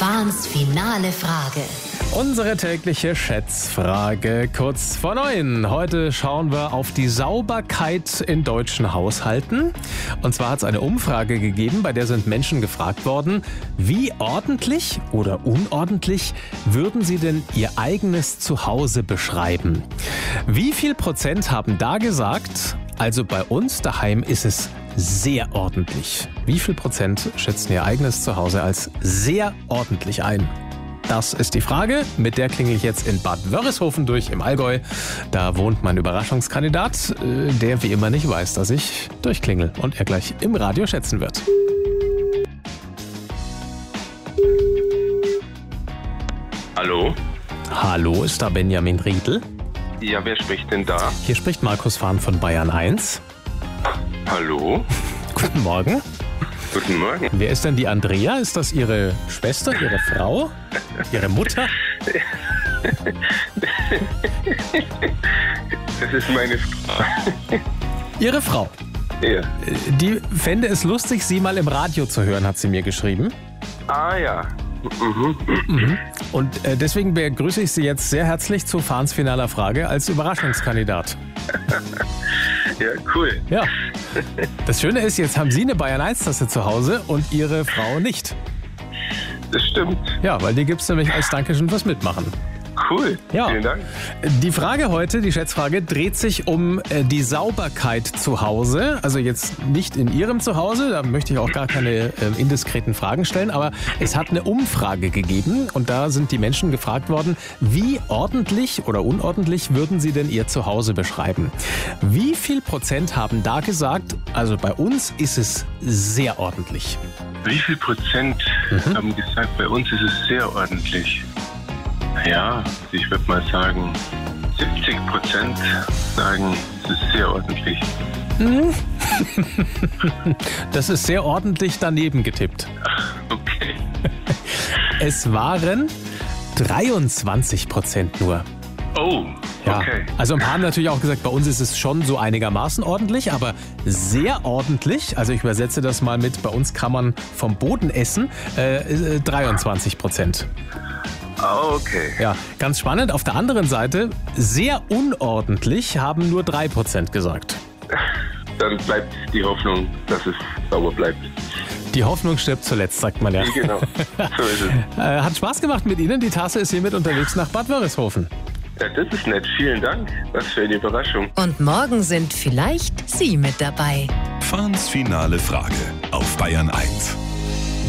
Fahns finale Frage. Unsere tägliche Schätzfrage kurz vor 9. Heute schauen wir auf die Sauberkeit in deutschen Haushalten. Und zwar hat es eine Umfrage gegeben, bei der sind Menschen gefragt worden, wie ordentlich oder unordentlich würden sie denn ihr eigenes Zuhause beschreiben? Wie viel Prozent haben da gesagt, also bei uns daheim ist es sehr ordentlich? Wie viel Prozent schätzen ihr eigenes Zuhause als sehr ordentlich ein? Das ist die Frage, mit der klingel ich jetzt in Bad Wörishofen durch im Allgäu. Da wohnt mein Überraschungskandidat, der wie immer nicht weiß, dass ich durchklingel und er gleich im Radio schätzen wird. Hallo? Hallo, ist da Benjamin Riedl? Ja, wer spricht denn da? Hier spricht Markus Fahn von Bayern 1. Hallo? Guten Morgen. Guten Morgen. Wer ist denn die Andrea? Ist das Ihre Schwester, Ihre Frau, Ihre Mutter? Das ist meine Frau. Ihre Frau. Ja. Die fände es lustig, Sie mal im Radio zu hören, hat sie mir geschrieben. Ah ja. Und deswegen begrüße ich Sie jetzt sehr herzlich zu Fahns finaler Frage als Überraschungskandidat. Ja, cool. Ja. Das Schöne ist, jetzt haben Sie eine Bayern 1-Tasse zu Hause und Ihre Frau nicht. Das stimmt. Ja, weil die gibt es nämlich als Dankeschön fürs Mitmachen. Cool. Ja. Vielen Dank. Die Frage heute, die Schätzfrage, dreht sich um die Sauberkeit zu Hause. Also jetzt nicht in Ihrem Zuhause, da möchte ich auch gar keine indiskreten Fragen stellen, aber es hat eine Umfrage gegeben und da sind die Menschen gefragt worden, wie ordentlich oder unordentlich würden Sie denn Ihr Zuhause beschreiben? Wie viel Prozent haben da gesagt, also bei uns ist es sehr ordentlich? Wie viel Prozent haben gesagt, bei uns ist es sehr ordentlich? Ja, ich würde mal sagen, 70% sagen, es ist sehr ordentlich. Das ist sehr ordentlich daneben getippt. Okay. Es waren 23% nur. Oh, Ja. okay. Also ein paar haben natürlich auch gesagt, bei uns ist es schon so einigermaßen ordentlich, aber sehr ordentlich, also ich übersetze das mal mit, bei uns kann man vom Boden essen, 23%. Okay. Ja, ganz spannend. Auf der anderen Seite, sehr unordentlich haben nur 3% gesagt. Dann bleibt die Hoffnung, dass es sauber bleibt. Die Hoffnung stirbt zuletzt, sagt man ja. Genau, so ist es. Hat Spaß gemacht mit Ihnen. Die Tasse ist hiermit unterwegs nach Bad Wörishofen. Ja, das ist nett. Vielen Dank. Was für eine Überraschung. Und morgen sind vielleicht Sie mit dabei. Fahns finale Frage auf Bayern 1.